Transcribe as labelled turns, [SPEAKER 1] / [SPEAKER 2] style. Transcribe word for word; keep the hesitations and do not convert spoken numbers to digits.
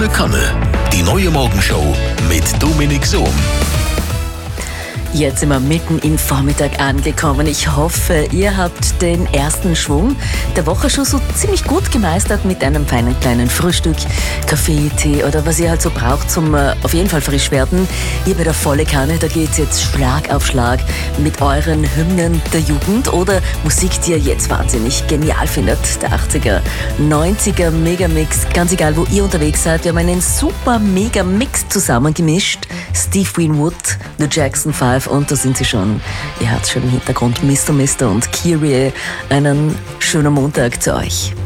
[SPEAKER 1] Volle Kanne. Die neue Morgenshow mit Dominik Sohm.
[SPEAKER 2] Jetzt sind wir mitten im Vormittag angekommen. Ich hoffe, ihr habt den ersten Schwung der Woche schon so ziemlich gut gemeistert mit einem feinen kleinen Frühstück, Kaffee, Tee oder was ihr halt so braucht zum äh, auf jeden Fall frisch werden. Ihr bei der Volle Kanne, da geht's jetzt Schlag auf Schlag mit euren Hymnen der Jugend oder Musik, die ihr jetzt wahnsinnig genial findet. Der achtziger, neunziger Megamix, ganz egal wo ihr unterwegs seid. Wir haben einen super Megamix zusammengemischt. Steve Winwood, The Jackson Five und da sind sie schon. Ihr hört schon im Hintergrund Mister Mister und Kyrie. Einen schönen Montag zu euch.